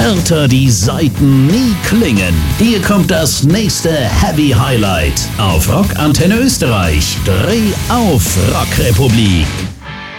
härter die Saiten nie klingen. Hier kommt das nächste Heavy Highlight auf Rock Antenne Österreich. Dreh auf, Rockrepublik.